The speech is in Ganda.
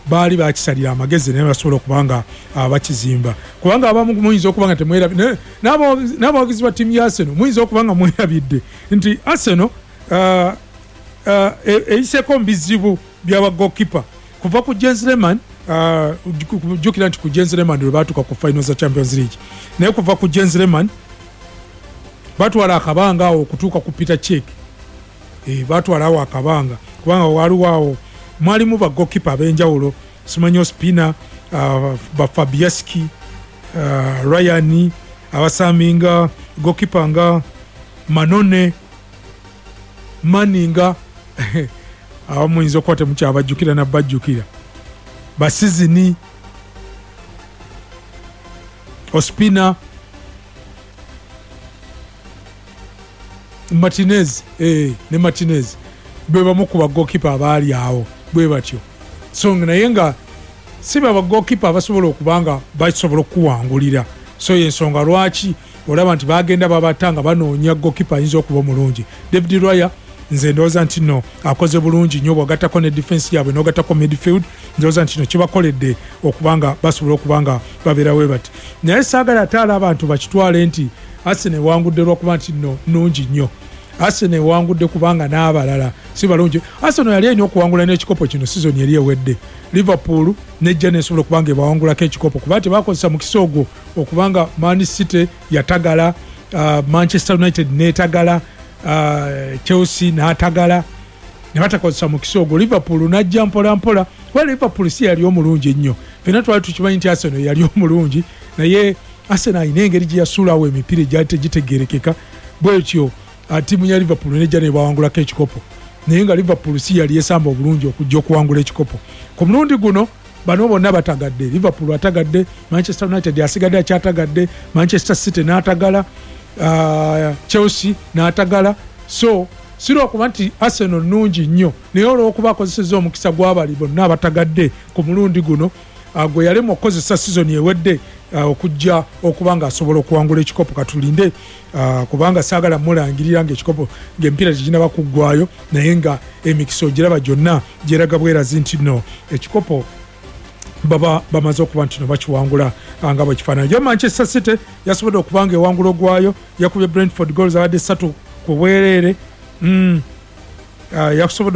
baali bakisalira amagezi naye basobola okubanga bakizimba kubanga abamu muyinza okubanga temwerabidde n'abawagizi ba ttiimu ya Arsenal muyinza okubanga mwerabidde nti Arsenal eyiseeko mu bizibu by'aba goalkeeper kuva ku Jens Lehmann jukira nti ku Jens Lehmann lwe baatuuka ku final za Champions League naye kuva ku Jens Lehmann batwala akabanga awo okutuuka ku Peter Cech batwala awo akabanga kubanga waliwo awo mwalimu ba goalkeeper ab'enjawulo simanyi Ospina ba Fabianski Ryan abasaminga goalkeeper nga Manone Maninga abamuyinza okuba temukyabajjukira nabbajjukira Basizini Ospina Martinez ne Martinez bwe bamu ku bagoalkeeper abaali awo bwe batyo so naye nga si ba bagoalkeeper abasobola okubanga basobola okuwangulira so yensonga lwaki olaba nti bagenda babatanga banoonya goalkeeper ayinza okuba omulungi David Raya nze ndowooza nti no akoze bulungi nnyo bw'ogattako ne defense yaabwe n'ogattako midfield ndowooza nti no kibakoledde okubanga basobola okubanga babeera we bati naye saagala ate ala abantu bakitwale nti Arsenal ewangudde lwakuba nti no nnungi nnyo Arsenal ewangudde kubanga n'abalala si balungi Arsenal yali alina okuwangula n'ekikopo kino season yali ewedde Liverpool nejja nesobola okubanga ebawangulako ekikopo kuba tebakozesa mukisa ogwo okubanga Man City yatagala Manchester United netagala Chelsea n'atagala ne batakozesa mukisa ogwo Liverpool najja mpola mpola kuba Liverpool si yali omulungi ennyo fena twali tukimanyi nti Arsenal yali omulungi naye Arsenal ayina engeri gye yasuulawo emipiira egyali tegitegerekeka bwetyo ttiimu ya Liverpool nejja nebawangulako ekikopo naye nga Liverpool si yali esamba obulungi okujja okuwangula ekikopo ku mulundi guno bano bonna batagadde Liverpool atagadde Manchester United asigadde akyatagadde Manchester City n'atagala Chelsea n'atagala so sirwa okuba nti Arsenal nnungi nnyo naye olw'okuba akozesezza omukisa gw'abali bonna abatagadde ku mulundi guno gwe yalema okukozesa sizoni ewedde okujja okuba nga asobola okuwangula ekikopo katulinde kubanga saagala mulangirira ng'ekikopo ng'emipiira teginaba kuggwayo naye nga emikisa ogiraba gyonna gyeraga bwerazi nti no ekikopo baba bamaze okuba nti no bakiwangula nga bwekifaanana jo Manchester City yasobodde okuba nga ewangula ogwayo yakubye Brentford goals abadde 3 ku bwereere yasobodde